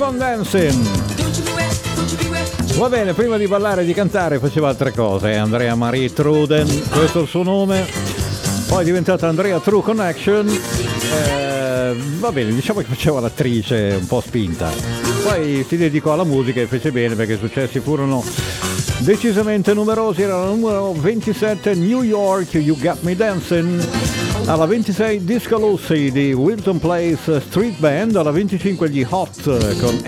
on Dancing. Va bene, prima di ballare e di cantare faceva altre cose. Andrea Marie Truden, questo è il suo nome. Poi è diventata Andrea True Connection. Va bene, diciamo che faceva l'attrice un po' spinta. Poi si dedicò alla musica e fece bene perché i successi furono decisamente numerosi. Era la numero 27 New York, You Got Me Dancing. Alla 26 Disco Lucy di Wilton Place Street Band. Alla 25 gli Hot con